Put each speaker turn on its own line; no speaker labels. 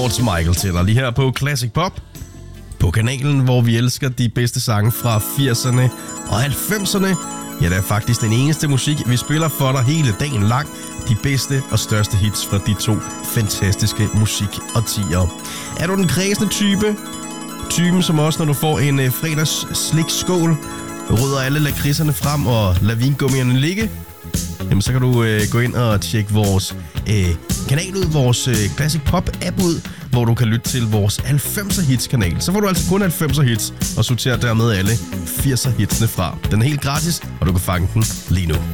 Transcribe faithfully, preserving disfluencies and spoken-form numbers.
George Michael til dig lige her på Classic Pop. På kanalen, hvor vi elsker de bedste sange fra firserne og halvfemserne. Ja, det er faktisk den eneste musik, vi spiller for dig hele dagen lang. De bedste og største hits fra de to fantastiske musikårtier. Er du den kredsende type? Typen som også, når du får en øh, fredags slik skål, rydder alle lakridserne frem og lader vingummierne ligge? Jamen, så kan du øh, gå ind og tjekke vores øh, kanal ud, vores øh, Classic Pop app ud, hvor du kan lytte til vores halvfemser hits kanal. Så får du altså kun halvfemser hits og sorterer dermed alle firser hitsene fra. Den er helt gratis, og du kan fange den lige nu.